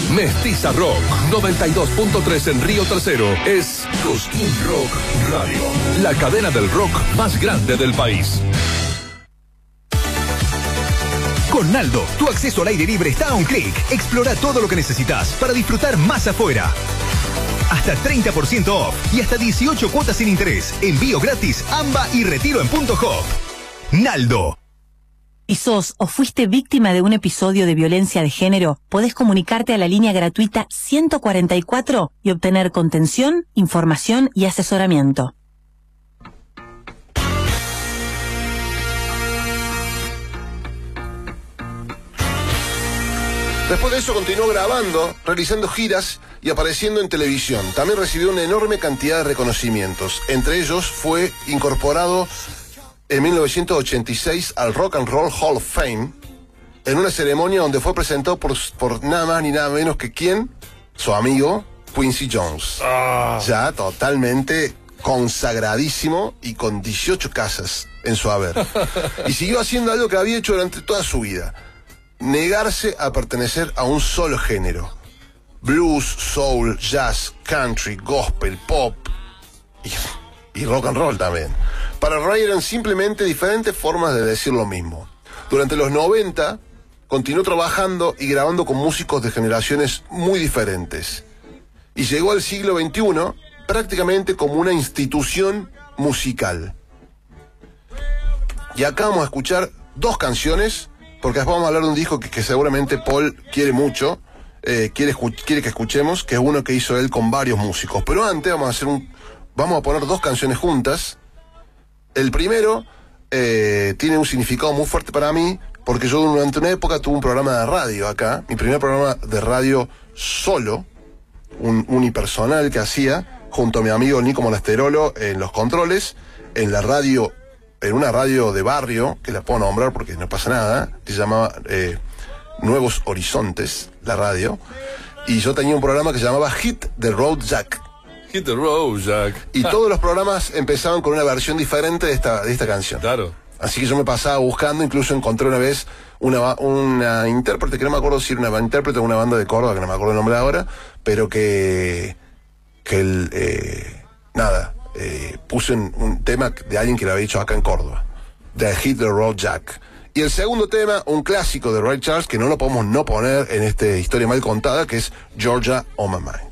Mestiza Rock 92.3 en Río Tercero es Cosquín Rock Radio, la cadena del rock más grande del país. Con Naldo, tu acceso al aire libre está a un clic. Explora todo lo que necesitas para disfrutar más afuera. Hasta 30% off y hasta 18 cuotas sin interés. Envío gratis, AMBA y retiro en Punto Hop. Naldo. Si sos o fuiste víctima de un episodio de violencia de género, podés comunicarte a la línea gratuita 144 y obtener contención, información y asesoramiento. Después de eso continuó grabando, realizando giras y apareciendo en televisión. También recibió una enorme cantidad de reconocimientos. Entre ellos fue incorporado en 1986 al Rock and Roll Hall of Fame en una ceremonia donde fue presentado por nada más ni nada menos que ¿quién? Su amigo Quincy Jones. Ya totalmente consagradísimo y con 18 casas en su haber. Y siguió haciendo algo que había hecho durante toda su vida: negarse a pertenecer a un solo género. Blues, soul, jazz, country, gospel, pop y rock and roll también. Para Ray eran simplemente diferentes formas de decir lo mismo. Durante los 90 continuó trabajando y grabando con músicos de generaciones muy diferentes. Y llegó al siglo XXI prácticamente como una institución musical. Y acá vamos a escuchar dos canciones, porque después vamos a hablar de un disco que seguramente Paul quiere mucho, quiere que escuchemos, que es uno que hizo él con varios músicos. Pero antes vamos a poner dos canciones juntas. El primero tiene un significado muy fuerte para mí, porque yo durante una época tuve un programa de radio acá, mi primer programa de radio solo, un unipersonal que hacía junto a mi amigo Nico Monasterolo en los controles, en la radio, en una radio de barrio, que la puedo nombrar porque no pasa nada, que se llamaba Nuevos Horizontes, la radio, y yo tenía un programa que se llamaba Hit the Road Jack. Hit the road, Jack. Y todos los programas empezaban con una versión diferente de esta canción. Claro. Así que yo me pasaba buscando, incluso encontré una vez una intérprete, que no me acuerdo si era una intérprete de una banda de Córdoba, que no me acuerdo el nombre ahora, pero puse un tema de alguien que lo había dicho acá en Córdoba, de Hit the Road Jack. Y el segundo tema, un clásico de Ray Charles, que no lo podemos no poner en esta historia mal contada, que es Georgia on My Mind.